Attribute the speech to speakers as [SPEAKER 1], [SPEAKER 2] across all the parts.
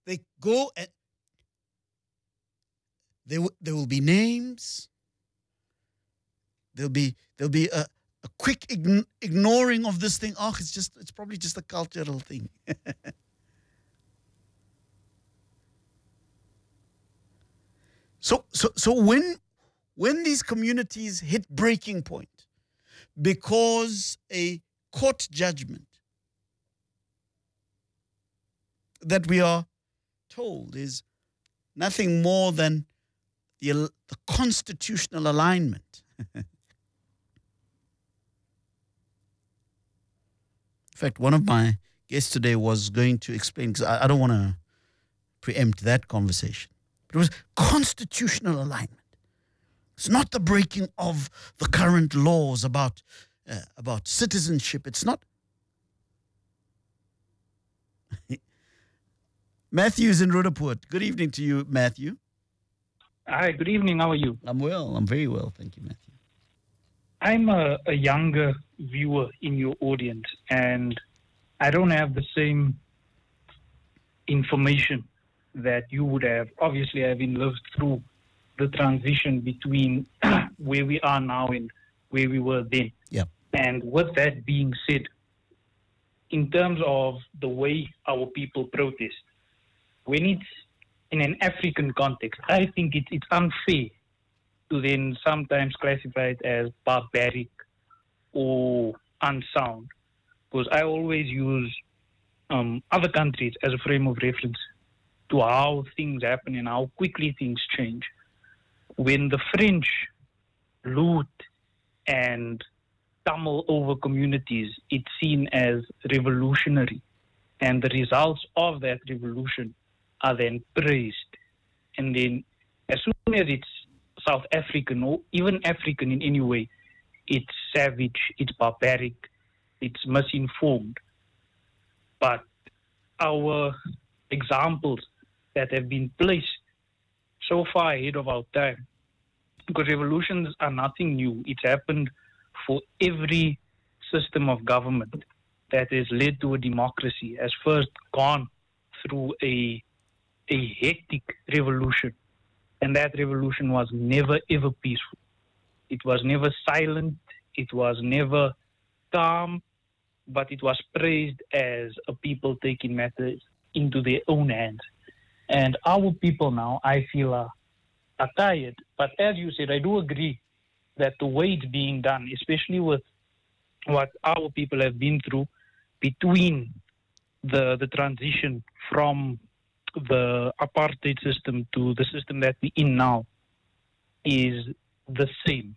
[SPEAKER 1] They go and there will be names. There'll be a quick ignoring of this thing. Oh, it's probably just a cultural thing. So when these communities hit breaking point because a court judgment that we are told is nothing more than the constitutional alignment. In fact, one of my guests today was going to explain, because I don't want to preempt that conversation, but it was constitutional alignment. It's not the breaking of the current laws about citizenship. It's not. Matthew's in Rudaport. Good evening to you, Matthew.
[SPEAKER 2] Hi, good evening. How are you?
[SPEAKER 1] I'm well. I'm very well. Thank you, Matthew.
[SPEAKER 2] I'm a younger viewer in your audience, and I don't have the same information that you would have. Obviously, I haven't lived through the transition between where we are now and where we were then.
[SPEAKER 1] Yep.
[SPEAKER 2] And with that being said, in terms of the way our people protest, when it's in an African context, I think it's unfair to then sometimes classify it as barbaric or unsound, because I always use other countries as a frame of reference to how things happen and how quickly things change. When the French loot and tumble over communities, it's seen as revolutionary, and the results of that revolution are then praised. And then as soon as it's South African or even African in any way, it's savage, it's barbaric, it's misinformed. But our examples that have been placed so far ahead of our time, because revolutions are nothing new. It's happened for every system of government that has led to a democracy, has first gone through a hectic revolution. And that revolution was never, ever peaceful. It was never silent. It was never calm, but it was praised as a people taking matters into their own hands. And our people now, I feel, are tired. But as you said, I do agree that the way it's being done, especially with what our people have been through between the transition from the apartheid system to the system that we're in now, is the same.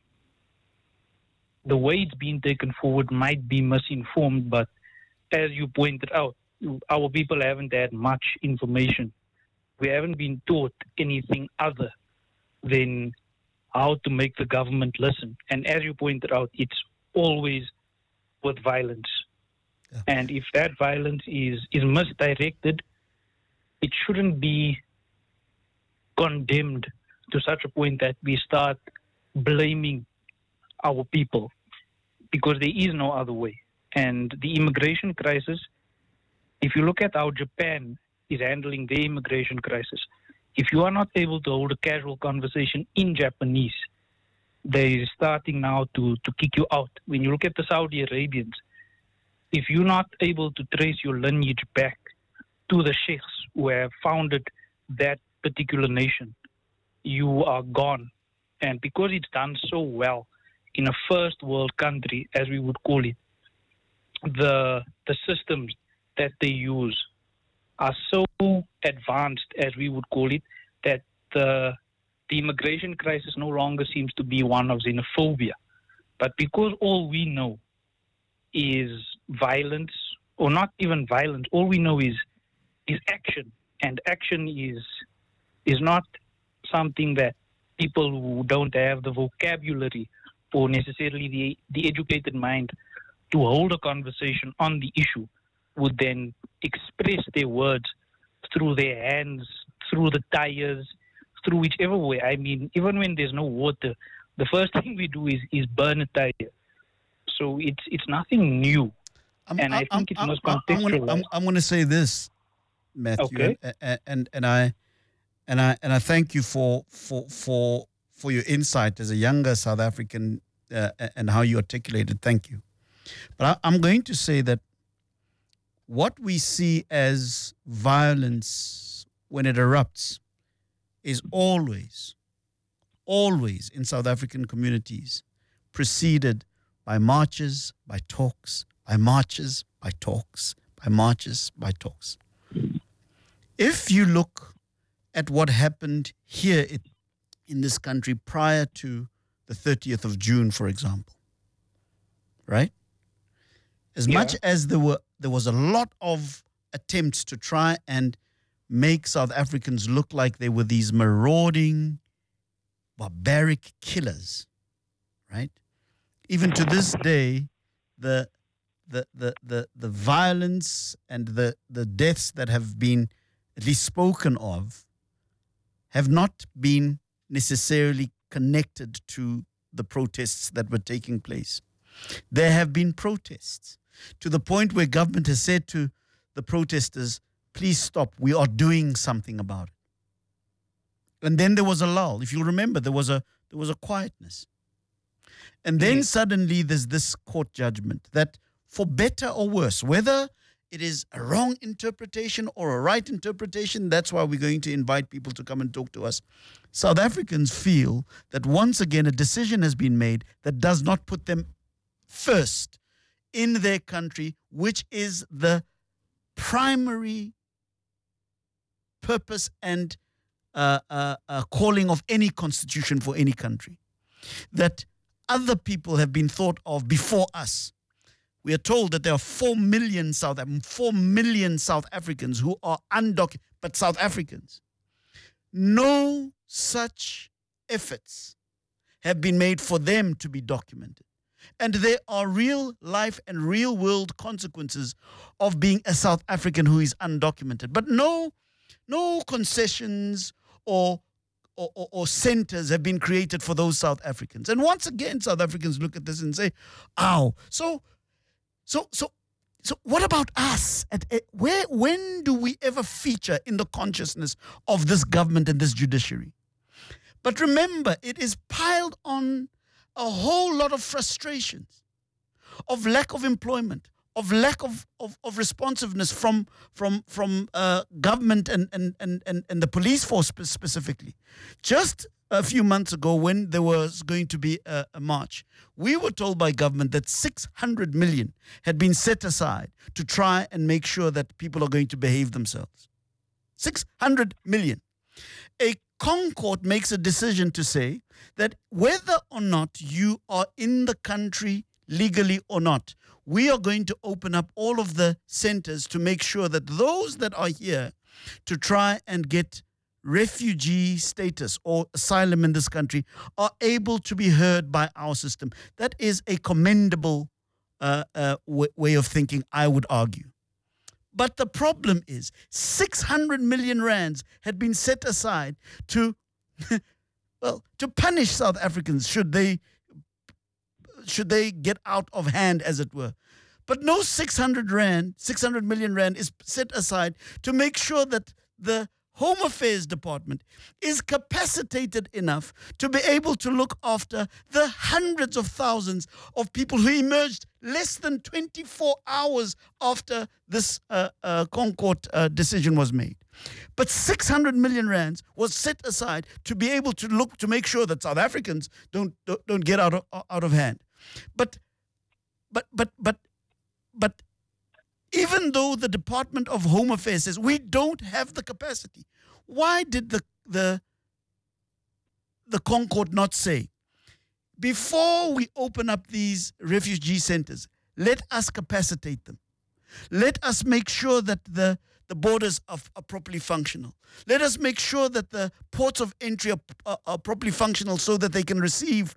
[SPEAKER 2] The way it's being taken forward might be misinformed, but as you pointed out, our people haven't had much information. We haven't been taught anything other than how to make the government listen. And as you pointed out, it's always with violence. Yeah. And if that violence is misdirected, it shouldn't be condemned to such a point that we start blaming our people, because there is no other way. And the immigration crisis, if you look at how Japan is handling their immigration crisis, if you are not able to hold a casual conversation in Japanese, they're starting now to kick you out. When you look at the Saudi Arabians, if you're not able to trace your lineage back to the sheikhs who have founded that particular nation, you are gone. And because it's done so well in a first world country, as we would call it, the systems that they use are so advanced, as we would call it, that the immigration crisis no longer seems to be one of xenophobia. But because all we know is violence, or not even violence, all we know is action. And action is not something that people who don't have the vocabulary or necessarily the educated mind to hold a conversation on the issue would then express their words through their hands, through the tires, through whichever way. I mean, even when there's no water, the first thing we do is burn a tire. So it's nothing new. And I think it's most contextual.
[SPEAKER 1] I'm going to say this, Matthew,
[SPEAKER 2] Okay.
[SPEAKER 1] and I thank you for your insight as a younger South African and how you articulated. Thank you. But I'm going to say that what we see as violence when it erupts is always in South African communities preceded by marches, by talks, by marches, by talks, by marches, by talks. If you look at what happened here in this country prior to the 30th of June, for example, right? As much as there was a lot of attempts to try and make South Africans look like they were these marauding, barbaric killers, right? Even to this day, the violence and the deaths that have been at least spoken of have not been necessarily connected to the protests that were taking place. There have been protests to the point where government has said to the protesters, please stop, we are doing something about it. And then there was a lull. If you remember, there was a quietness. And then suddenly there's this court judgment that for better or worse, whether it is a wrong interpretation or a right interpretation, that's why we're going to invite people to come and talk to us. South Africans feel that once again a decision has been made that does not put them first in their country, which is the primary purpose and calling of any constitution for any country. That other people have been thought of before us. We are told that there are 4 million South Africans who are undocumented, but South Africans. No such efforts have been made for them to be documented. And there are real life and real world consequences of being a South African who is undocumented. But no concessions or centers have been created for those South Africans. And once again, South Africans look at this and say, ow, so what about us? When do we ever feature in the consciousness of this government and this judiciary? But remember, it is piled on a whole lot of frustrations, of lack of employment, of lack of responsiveness from government and the police force specifically. Just a few months ago, when there was going to be a march, we were told by government that 600 million had been set aside to try and make sure that people are going to behave themselves. 600 million. A Concord makes a decision to say that whether or not you are in the country legally or not, we are going to open up all of the centers to make sure that those that are here to try and get refugee status or asylum in this country are able to be heard by our system. That is a commendable way of thinking, I would argue. But the problem is 600 million rands had been set aside to, to punish South Africans should they get out of hand, as it were. But no 600 million rand is set aside to make sure that the Home Affairs Department is capacitated enough to be able to look after the hundreds of thousands of people who emerged less than 24 hours after this Concord decision was made. But 600 million rands was set aside to be able to look to make sure that South Africans don't get out of hand. But even though the Department of Home Affairs says we don't have the capacity, why did the Concord not say, before we open up these refugee centers, let us capacitate them. Let us make sure that the borders are properly functional. Let us make sure that the ports of entry are properly functional so that they can receive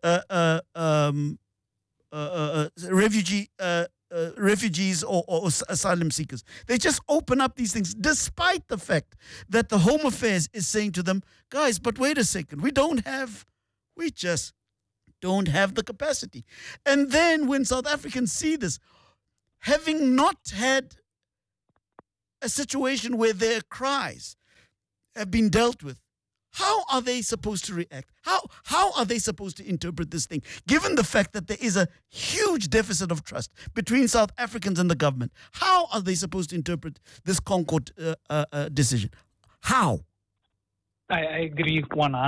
[SPEAKER 1] refugees or asylum seekers. They just open up these things despite the fact that the Home Affairs is saying to them, guys, but wait a second, we just don't have the capacity. And then when South Africans see this, having not had a situation where their cries have been dealt with, how are they supposed to react? How are they supposed to interpret this thing, given the fact that there is a huge deficit of trust between South Africans and the government? How are they supposed to interpret this Concord decision? How?
[SPEAKER 2] I agree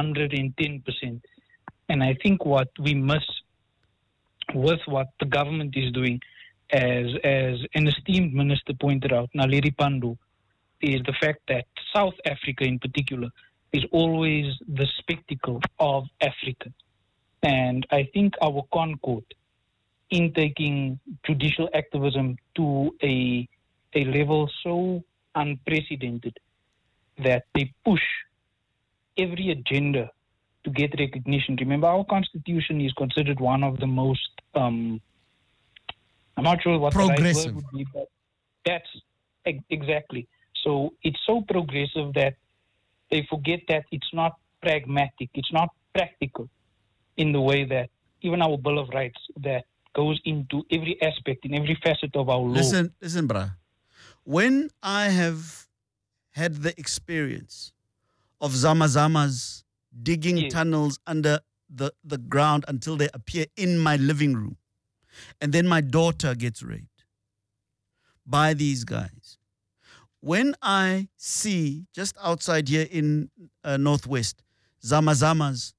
[SPEAKER 2] 110%. And I think what we miss with what the government is doing, as an esteemed minister pointed out, Naledi Pandor, is the fact that South Africa in particular is always the spectacle of Africa. And I think our Concord, in taking judicial activism to a level so unprecedented that they push every agenda to get recognition. Remember, our constitution is considered one of the most, I'm not sure what
[SPEAKER 1] progressive.
[SPEAKER 2] the right word would be, but that's exactly. So it's so progressive that they forget that it's not pragmatic, it's not practical in the way that even our Bill of Rights that goes into every aspect, in every facet of our law.
[SPEAKER 1] Listen, brah. When I have had the experience of Zamazamas digging tunnels under the ground until they appear in my living room, and then my daughter gets raped by these guys. When I see just outside here in Northwest, Zamazamas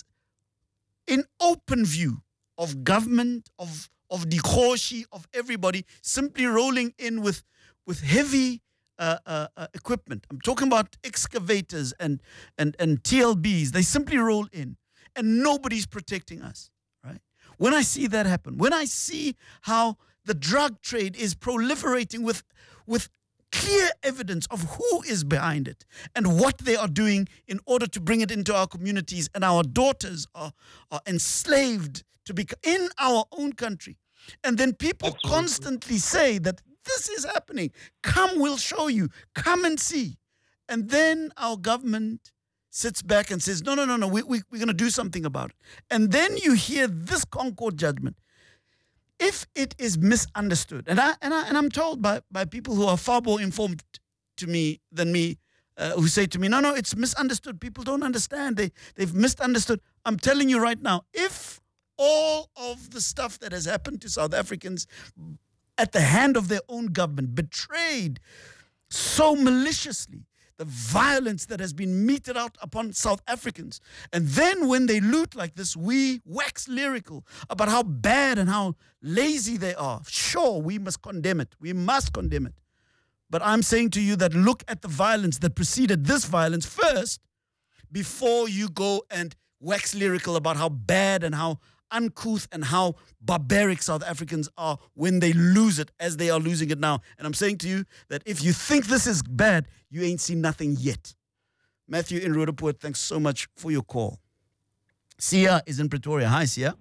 [SPEAKER 1] in open view of government, of the Khoshi, of everybody, simply rolling in with heavy equipment. I'm talking about excavators and TLBs. They simply roll in and nobody's protecting us, right? When I see that happen, when I see how the drug trade is proliferating with clear evidence of who is behind it and what they are doing in order to bring it into our communities, and our daughters are enslaved to be in our own country. And then people constantly say that this is happening. Come, we'll show you. Come and see. And then our government sits back and says, no, we're going to do something about it. And then you hear this Concord judgment. If it is misunderstood, and I'm told by people who are far more informed to me than me, who say to me, no, it's misunderstood. People don't understand. They've misunderstood. I'm telling you right now, if all of the stuff that has happened to South Africans at the hand of their own government, betrayed so maliciously, the violence that has been meted out upon South Africans. And then when they loot like this, we wax lyrical about how bad and how lazy they are. Sure, we must condemn it. We must condemn it. But I'm saying to you that look at the violence that preceded this violence first before you go and wax lyrical about how bad and how uncouth and how barbaric South Africans are when they lose it, as they are losing it now. And I'm saying to you that if you think this is bad, you ain't seen nothing yet. Matthew in Roodepoort, thanks so much for your call. Sia is in Pretoria. Hi, Sia.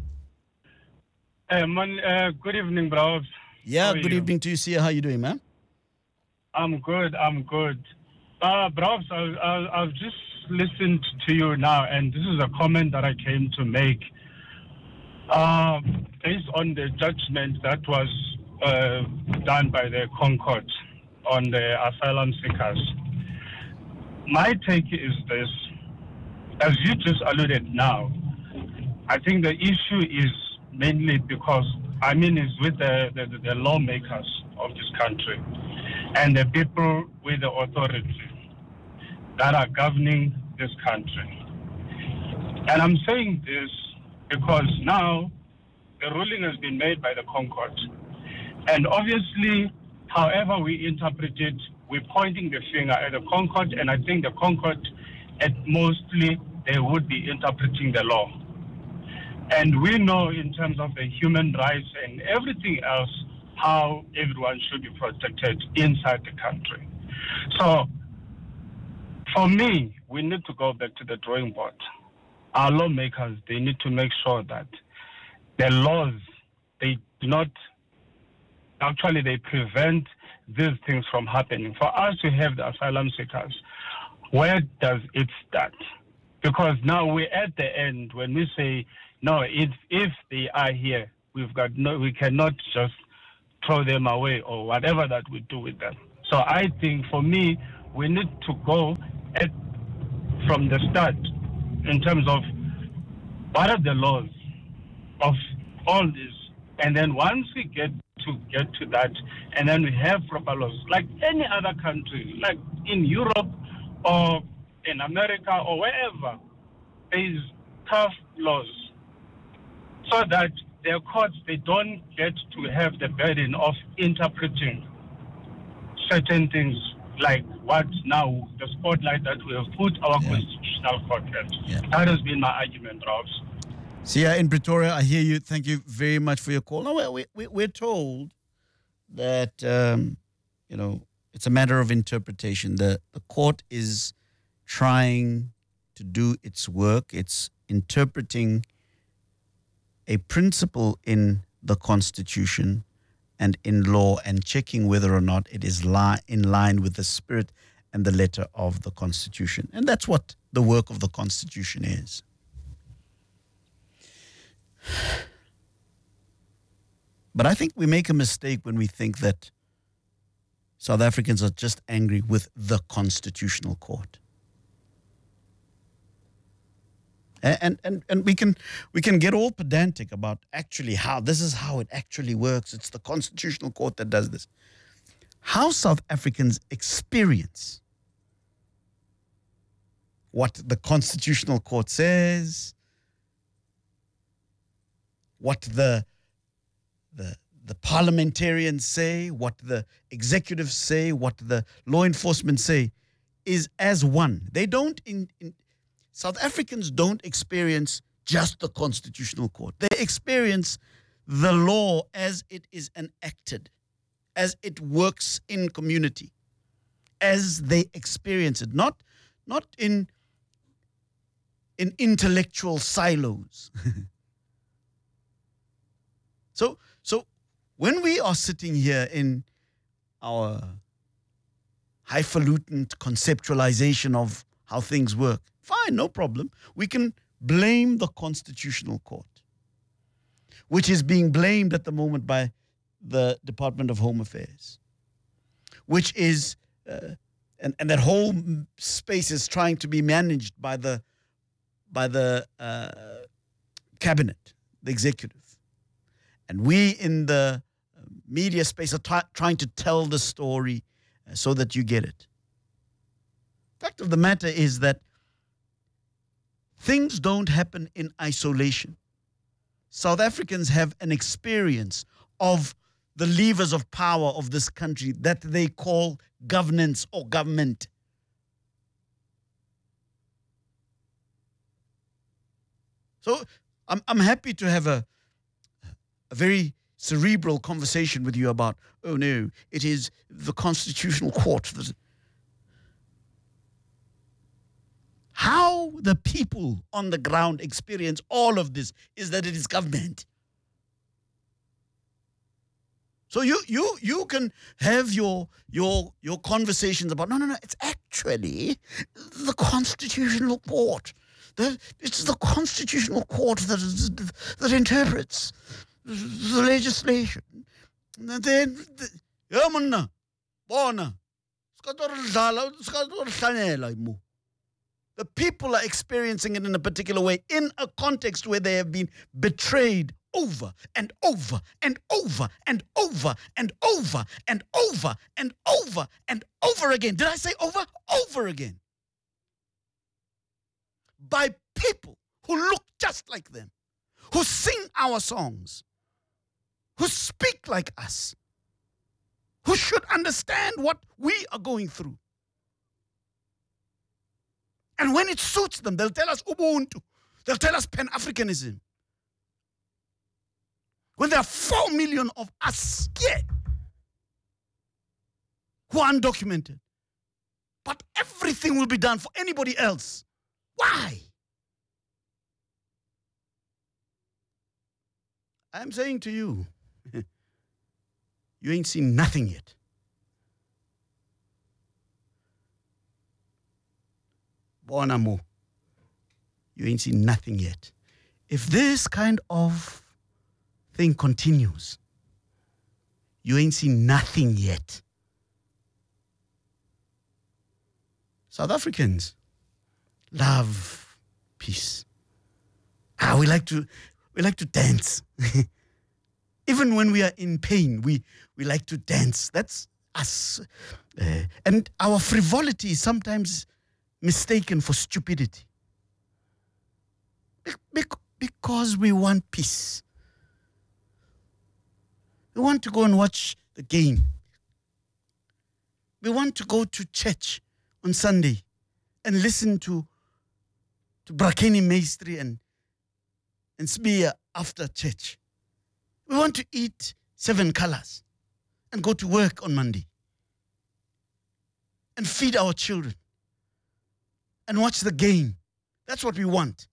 [SPEAKER 3] Good evening, bro.
[SPEAKER 1] Yeah, good evening to you, Sia. How you doing, man?
[SPEAKER 3] I'm good. Bro, I've just listened to you now, and this is a comment that I came to make. Based on the judgment that was done by the Concord on the asylum seekers, my take is this. As you just alluded now, I think the issue is mainly because, it's with the lawmakers of this country and the people with the authority that are governing this country. And I'm saying this because now the ruling has been made by the Concord. And obviously, however we interpret it, we're pointing the finger at the Concord, and I think the Concord, at mostly, they would be interpreting the law. And we know in terms of the human rights and everything else, how everyone should be protected inside the country. So, for me, we need to go back to the drawing board. Our lawmakers, they need to make sure that the laws, they do not, actually they prevent these things from happening. For us to have the asylum seekers, where does it start? Because now we're at the end when we say, no, if they are here, we cannot just throw them away or whatever that we do with them. So I think for me, we need to go from the start in terms of what are the laws of all this. And then once we get to that, and then we have proper laws, like any other country, like in Europe or in America or wherever, there is tough laws so that their courts, they don't get to have the burden of interpreting certain things like what now, the spotlight that we have put our constitutional court at.
[SPEAKER 1] Yeah.
[SPEAKER 3] That has been my argument, Robs.
[SPEAKER 1] Sia in Pretoria, I hear you. Thank you very much for your call. Now, we're told that, it's a matter of interpretation. The court is trying to do its work. It's interpreting a principle in the Constitution and in law and checking whether or not it is in line with the spirit and the letter of the Constitution. And that's what the work of the Constitution is. But I think we make a mistake when we think that South Africans are just angry with the Constitutional Court. And we can get all pedantic about actually how this is how it actually works. It's the Constitutional Court that does this. How South Africans experience what the Constitutional Court says, what the parliamentarians say, what the executives say, what the law enforcement say, is as one. They don't South Africans don't experience just the Constitutional Court. They experience the law as it is enacted, as it works in community, as they experience it, not in intellectual silos. So when we are sitting here in our highfalutin conceptualization of how things work, fine, no problem. We can blame the Constitutional Court, which is being blamed at the moment by the Department of Home Affairs, which is, and that whole space is trying to be managed by the cabinet, the executive. And we in the media space are trying to tell the story so that you get it. Fact of the matter is that things don't happen in isolation. South Africans have an experience of the levers of power of this country that they call governance or government. So I'm happy to have a very cerebral conversation with you about, oh no, it is the Constitutional Court that... How the people on the ground experience all of this is that it is government. So you can have your conversations about, no, it's actually the Constitutional Court. It's the Constitutional Court that interprets the legislation. And then, the people are experiencing it in a particular way, in a context where they have been betrayed over and over and over and over and over and over and over and over again. Did I say over? Over again. By people who look just like them, who sing our songs, who speak like us, who should understand what we are going through. And when it suits them, they'll tell us Ubuntu. They'll tell us Pan-Africanism. When there are 4 million of us here who are undocumented, but everything will be done for anybody else. Why? I'm saying to you, you ain't seen nothing yet. Bonamo, you ain't seen nothing yet. If this kind of thing continues, you ain't seen nothing yet. South Africans love peace. We like to dance. Even when we are in pain, we like to dance. That's us. And our frivolity is sometimes mistaken for stupidity. Because we want peace. We want to go and watch the game. We want to go to church on Sunday and listen to Brakeni Maestri and Spear after church. We want to eat 7 colors and go to work on Monday and feed our children and watch the game. That's what we want.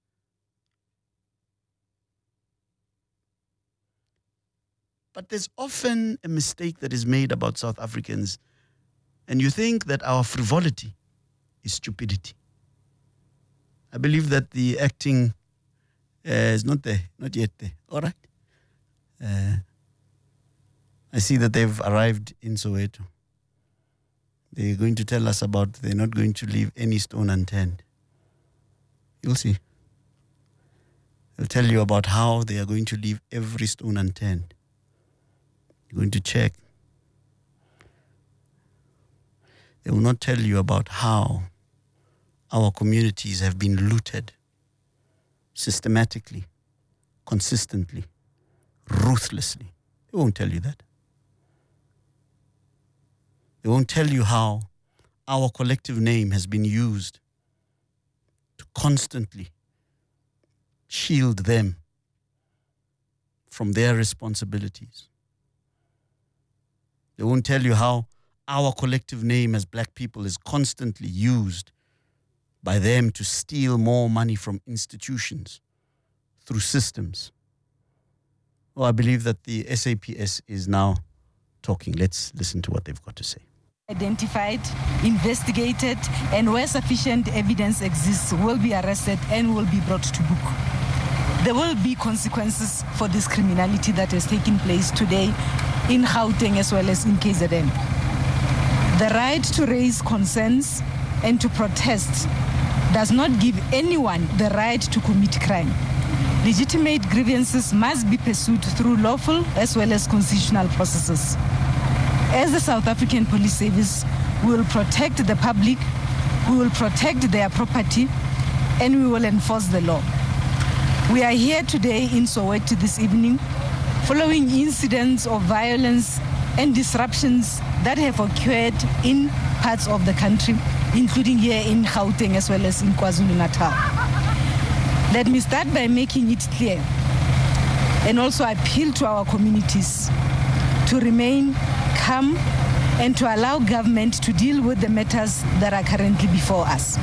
[SPEAKER 1] But there's often a mistake that is made about South Africans, and you think that our frivolity is stupidity. I believe that the acting is not yet there. All right. I see that they've arrived in Soweto. They're going to tell us about they're not going to leave any stone unturned. You'll see. They'll tell you about how they are going to leave every stone unturned. You're going to check. They will not tell you about how our communities have been looted systematically, consistently, ruthlessly. They won't tell you that. They won't tell you how our collective name has been used to constantly shield them from their responsibilities. They won't tell you how our collective name as black people is constantly used by them to steal more money from institutions through systems. Well, I believe that the SAPS is now talking. Let's listen to what they've got to say.
[SPEAKER 4] Identified, investigated, and where sufficient evidence exists will be arrested and will be brought to book. There will be consequences for this criminality that has taken place today in Gauteng as well as in KZN. The right to raise concerns and to protest does not give anyone the right to commit crime. Legitimate grievances must be pursued through lawful as well as constitutional processes. As the South African Police Service, we will protect the public, we will protect their property, and we will enforce the law. We are here today in Soweto this evening following incidents of violence and disruptions that have occurred in parts of the country, including here in Gauteng as well as in KwaZulu-Natal. Let me start by making it clear and also appeal to our communities to remain calm and to allow government to deal with the matters that are currently before us.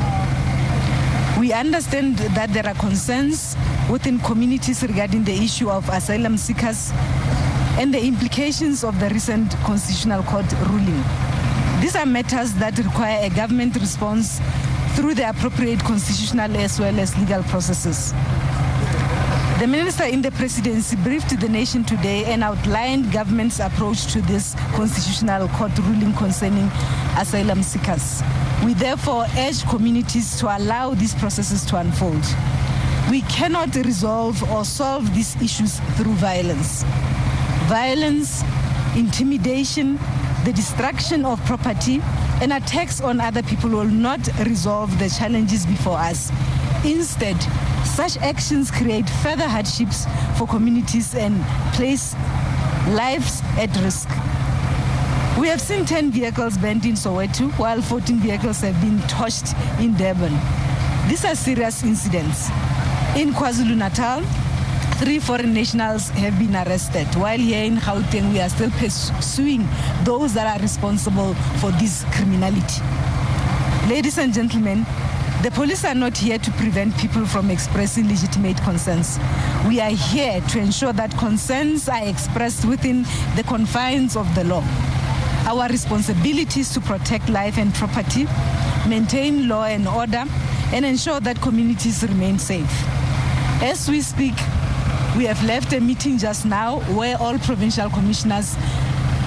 [SPEAKER 4] We understand that there are concerns within communities regarding the issue of asylum seekers and the implications of the recent Constitutional Court ruling. These are matters that require a government response through the appropriate constitutional as well as legal processes. The Minister in the Presidency briefed the nation today and outlined government's approach to this Constitutional Court ruling concerning asylum seekers. We therefore urge communities to allow these processes to unfold. We cannot resolve or solve these issues through violence. Violence, intimidation, the destruction of property, and attacks on other people will not resolve the challenges before us. Instead, such actions create further hardships for communities and place lives at risk. We have seen 10 vehicles burnt in Soweto, while 14 vehicles have been torched in Durban. These are serious incidents. In KwaZulu-Natal, 3 foreign nationals have been arrested, while here in Gauteng we are still pursuing those that are responsible for this criminality. Ladies and gentlemen, the police are not here to prevent people from expressing legitimate concerns. We are here to ensure that concerns are expressed within the confines of the law. Our responsibility is to protect life and property, maintain law and order, and ensure that communities remain safe. As we speak, we have left a meeting just now where all provincial commissioners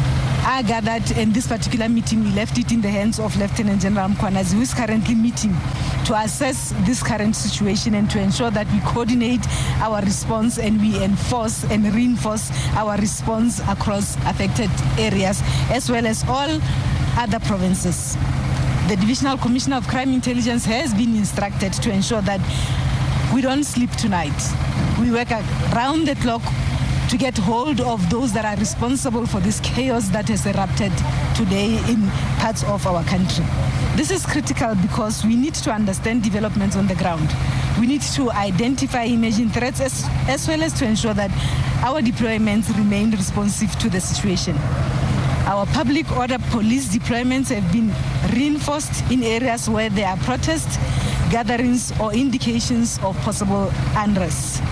[SPEAKER 4] are gathered, and this particular meeting, we left it in the hands of Lieutenant General Mkhwanazi, who is currently meeting to assess this current situation and to ensure that we coordinate our response and we enforce and reinforce our response across affected areas, as well as all other provinces. The Divisional Commissioner of Crime Intelligence has been instructed to ensure that we don't sleep tonight. We work around the clock to get hold of those that are responsible for this chaos that has erupted today in parts of our country. This is critical because we need to understand developments on the ground. We need to identify emerging threats as well as to ensure that our deployments remain responsive to the situation. Our public order police deployments have been reinforced in areas where there are protests, gatherings, or indications of possible unrest.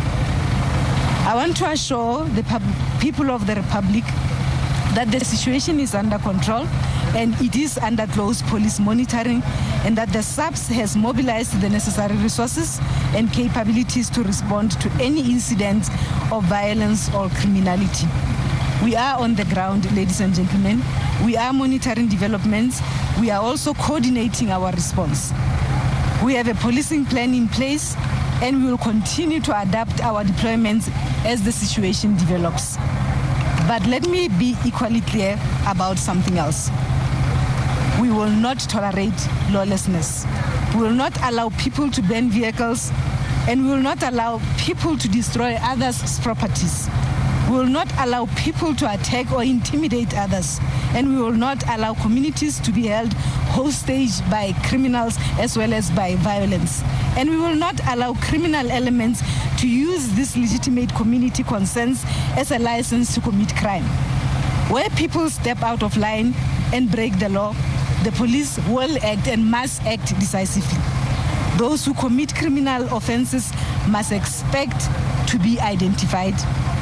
[SPEAKER 4] I want to assure the people of the Republic that the situation is under control and it is under close police monitoring, and that the SAPS has mobilized the necessary resources and capabilities to respond to any incident of violence or criminality. We are on the ground, ladies and gentlemen. We are monitoring developments. We are also coordinating our response. We have a policing plan in place, and we will continue to adapt our deployments as the situation develops. But let me be equally clear about something else. We will not tolerate lawlessness. We will not allow people to burn vehicles, and we will not allow people to destroy others' properties. We will not allow people to attack or intimidate others, and we will not allow communities to be held hostage by criminals as well as by violence. And we will not allow criminal elements to use these legitimate community concerns as a license to commit crime. Where people step out of line and break the law, the police will act and must act decisively. Those who commit criminal offenses must expect to be identified.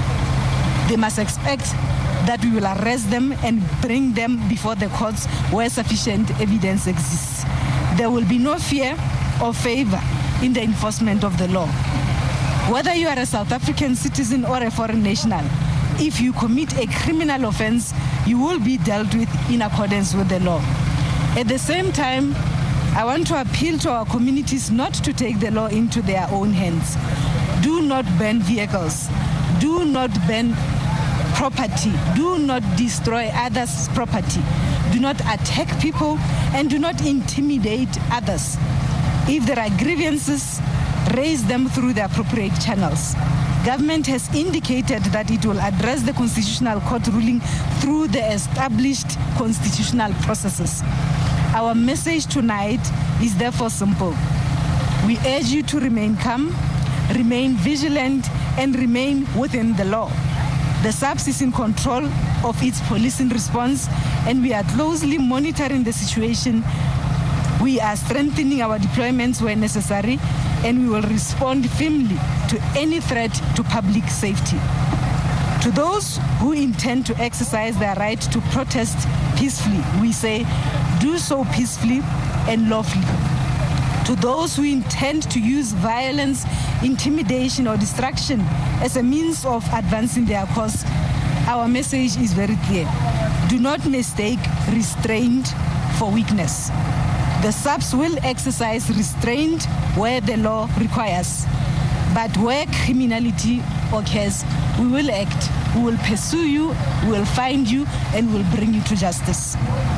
[SPEAKER 4] They must expect that we will arrest them and bring them before the courts where sufficient evidence exists. There will be no fear or favor in the enforcement of the law. Whether you are a South African citizen or a foreign national, if you commit a criminal offense, you will be dealt with in accordance with the law. At the same time, I want to appeal to our communities not to take the law into their own hands. Do not burn vehicles. Do not burn property. Do not destroy others' property. Do not attack people and do not intimidate others. If there are grievances, raise them through the appropriate channels. Government has indicated that it will address the Constitutional Court ruling through the established constitutional processes. Our message tonight is therefore simple. We urge you to remain calm, remain vigilant, and remain within the law. The SAPS is in control of its policing response, and we are closely monitoring the situation. We are strengthening our deployments where necessary, and we will respond firmly to any threat to public safety. To those who intend to exercise their right to protest peacefully, we say, do so peacefully and lawfully. To those who intend to use violence, intimidation, or distraction as a means of advancing their cause, our message is very clear. Do not mistake restraint for weakness. The SAPS will exercise restraint where the law requires. But where criminality occurs, we will act. We will pursue you, we will find you, and we will bring you to justice.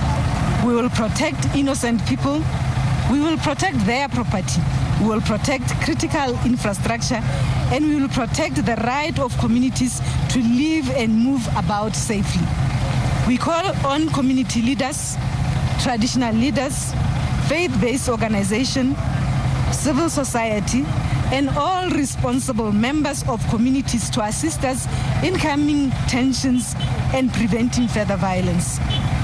[SPEAKER 4] We will protect innocent people. We will protect their property. We will protect critical infrastructure, and we will protect the right of communities to live and move about safely. We call on community leaders, traditional leaders, faith-based organizations, civil society, and all responsible members of communities to assist us in calming tensions and preventing further violence.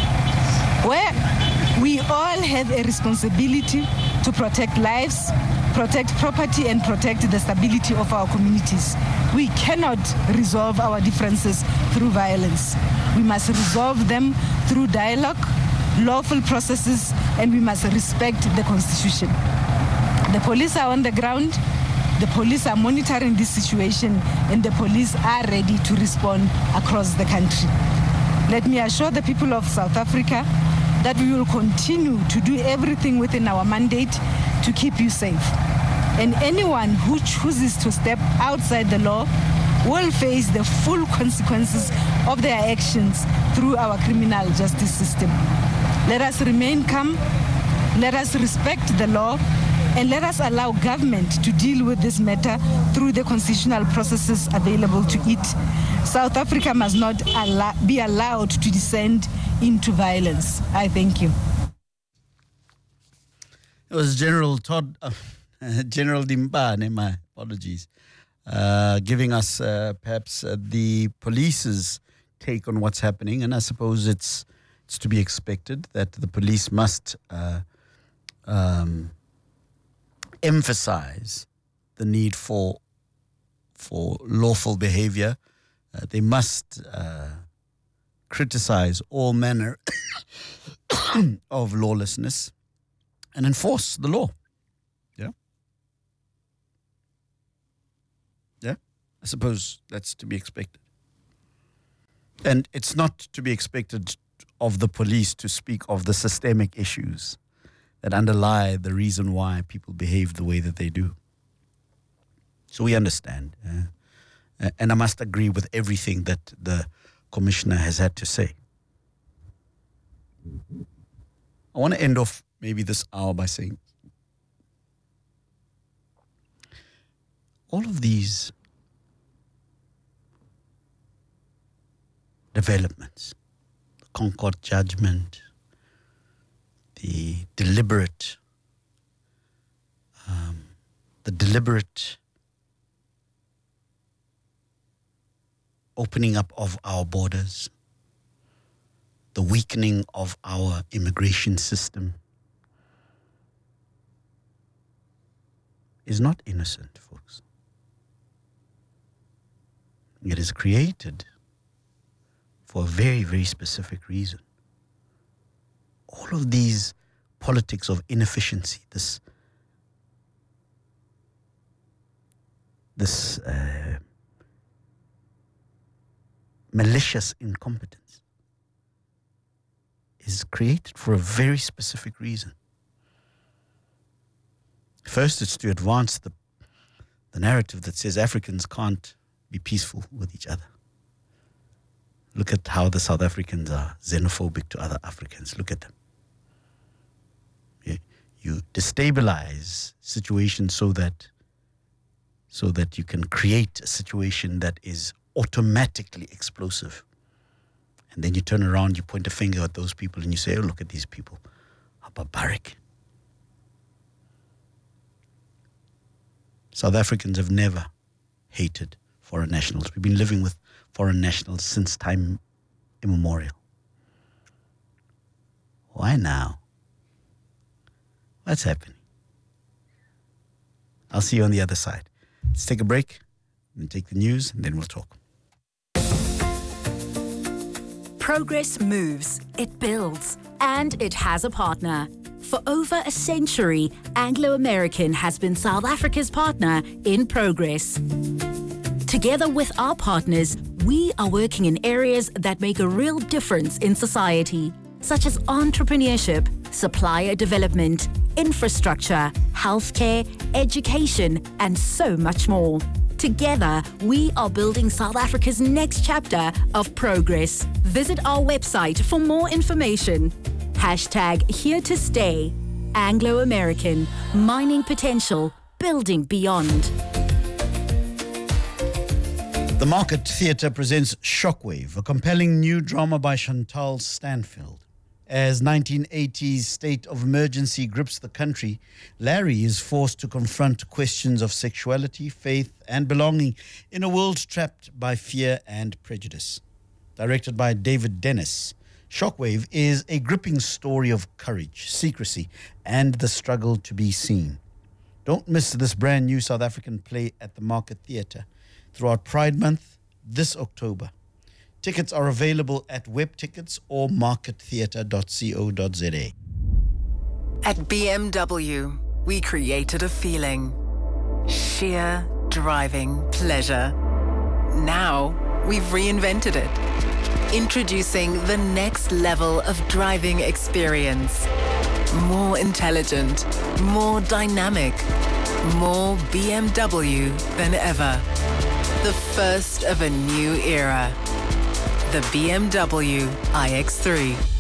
[SPEAKER 4] Where we all have a responsibility to protect lives, protect property, and protect the stability of our communities. We cannot resolve our differences through violence. We must resolve them through dialogue, lawful processes, and we must respect the Constitution. The police are on the ground, the police are monitoring this situation, and the police are ready to respond across the country. Let me assure the people of South Africa that we will continue to do everything within our mandate to keep you safe. And anyone who chooses to step outside the law will face the full consequences of their actions through our criminal justice system. Let us remain calm, let us respect the law, and let us allow government to deal with this matter through the constitutional processes available to it. South Africa must not be allowed to descend into violence. I thank you.
[SPEAKER 1] It was General Dimbane, my apologies, giving us perhaps the police's take on what's happening. And I suppose it's to be expected that the police must emphasize the need for lawful behavior. They must criticize all manner of lawlessness and enforce the law. Yeah, I suppose that's to be expected. And it's not to be expected of the police to speak of the systemic issues that underlie the reason why people behave the way that they do. So we understand. And I must agree with everything that the commissioner has had to say. I want to end off maybe this hour by saying all of these developments, the Concord judgment, the deliberate opening up of our borders, the weakening of our immigration system is not innocent, folks. It is created for a very, very specific reason. All of these politics of inefficiency, this malicious incompetence is created for a very specific reason. First, it's to advance the narrative that says Africans can't be peaceful with each other. Look at how the South Africans are xenophobic to other Africans. Look at them. You destabilize situations so that you can create a situation that is automatically explosive. And then you turn around, you point a finger at those people and you say, oh, look at these people, how barbaric. South Africans have never hated foreign nationals. We've been living with foreign nationals since time immemorial. Why now? What's happening? I'll see you on the other side. Let's take a break and take the news, and then we'll talk.
[SPEAKER 5] Progress moves, it builds, and it has a partner. For over a century, Anglo American has been South Africa's partner in progress. Together with our partners, we are working in areas that make a real difference in society, such as entrepreneurship, supplier development, infrastructure, healthcare, education, and so much more. Together, we are building South Africa's next chapter of progress. Visit our website for more information. #Here to Stay. Anglo American. Mining potential. Building beyond.
[SPEAKER 1] The Market Theatre presents Shockwave, a compelling new drama by Chantal Stanfield. As 1980s state of emergency grips the country, Larry is forced to confront questions of sexuality, faith, and belonging in a world trapped by fear and prejudice. Directed by David Dennis, Shockwave is a gripping story of courage, secrecy, and the struggle to be seen. Don't miss this brand new South African play at the Market Theatre throughout Pride Month this October. Tickets are available at WebTickets or markettheatre.co.za.
[SPEAKER 6] At BMW, we created a feeling. Sheer driving pleasure. Now, we've reinvented it. Introducing the next level of driving experience. More intelligent, more dynamic, more BMW than ever. The first of a new era. The BMW iX3.